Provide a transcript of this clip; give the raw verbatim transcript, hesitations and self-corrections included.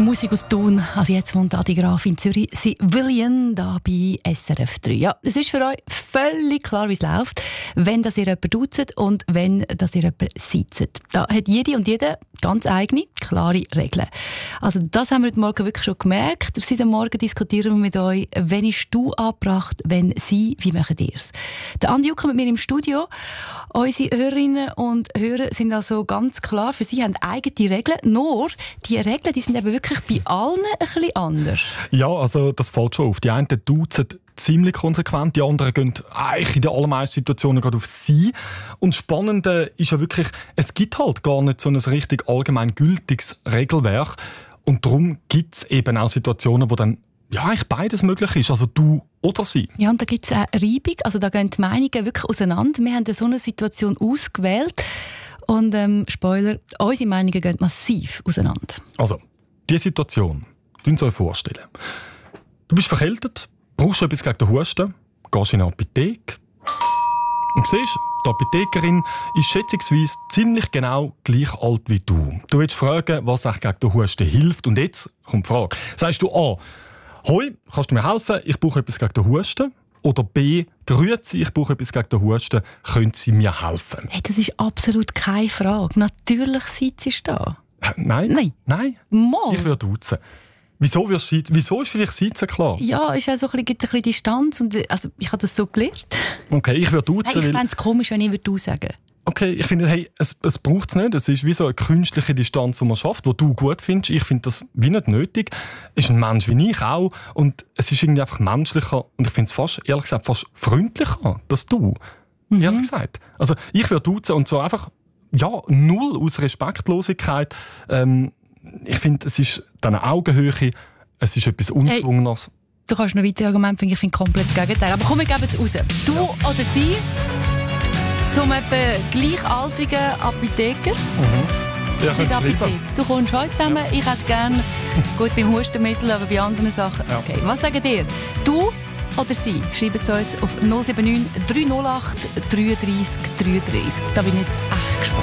Musik aus Thun. Also jetzt wohnt Adi Graf in Zürich. Sie William da bei S R F drei. Ja, es ist für euch völlig klar, wie es läuft, wenn das ihr jemanden duzt und wenn das ihr jemanden sitzt. Da hat jede und jeder ganz eigene, klare Regeln. Also das haben wir heute Morgen wirklich schon gemerkt. Seit dem Morgen diskutieren wir mit euch, wenn ist du angebracht, wenn sie, wie machen ihr es? Der Andi Jucker mit mir im Studio. Unsere Hörerinnen und Hörer sind also ganz klar, für sie haben eigene Regeln. Nur, die Regeln, die sind eben wirklich bei allen ein bisschen anders. Ja, also das fällt schon auf. Die einen duzen ziemlich konsequent, die anderen gehen eigentlich in den allermeisten Situationen gerade auf sie. Und das Spannende ist ja wirklich, es gibt halt gar nicht so ein richtig allgemein gültiges Regelwerk. Und darum gibt es eben auch Situationen, wo dann ja, eigentlich beides möglich ist, also du oder sie. Ja, und da gibt es eine Reibung, also da gehen die Meinungen wirklich auseinander. Wir haben so eine Situation ausgewählt und ähm, Spoiler, unsere Meinungen gehen massiv auseinander. Also, diese Situation, könnt ihr euch vorstellen. Du bist verkältet, brauchst etwas gegen den Husten, gehst in eine Apotheke und siehst, die Apothekerin ist schätzungsweise ziemlich genau gleich alt wie du. Du willst fragen, was euch gegen den Husten hilft und jetzt kommt die Frage. Sagst du A, «Hoi, kannst du mir helfen? Ich brauche etwas gegen den Husten.» Oder B, «Grüezi, ich brauche etwas gegen den Husten. Können Sie mir helfen?» Hey, das ist absolut keine Frage. Natürlich sitzt sie da. Äh, nein? Nein. Nein? Mal. Ich würde duzen. Wieso, wirst du, wieso ist vielleicht Sitzen klar? Ja, es ist auch so ein bisschen, gibt ein bisschen Distanz. Und, also, ich habe das so gelernt. Okay, ich würde duzen. Hey, ich weil... fände es komisch, wenn ich «du» sagen würde. Okay, ich finde, hey, es, es braucht es nicht. Es ist wie so eine künstliche Distanz, die man schafft, die du gut findest. Ich finde das wie nicht nötig. Es ist ein Mensch wie ich auch. Und es ist irgendwie einfach menschlicher. Und ich finde es fast, ehrlich gesagt, fast freundlicher, dass du. Mhm. Ehrlich gesagt. Also, ich würde duzen und zwar einfach, ja, null aus Respektlosigkeit. Ähm, ich finde, es ist dann eine Augenhöhe. Es ist etwas Unzwungenes. Hey, du kannst noch weitere Argumente finden. Ich finde komplett das Gegenteil. Aber komm, wir geben es raus. Du ja. oder sie? Zum etwa gleichaltrigen Apotheker. Mhm. Ja, Nicht Apotheke. Du kommst heute zusammen. Ja. Ich hätte gerne, gut beim Hustenmittel, aber bei anderen Sachen. Ja. Okay. Was sagt ihr? Du oder sie? Schreibt es uns auf null sieben neun drei null acht drei drei drei drei. Da bin ich jetzt echt gespannt.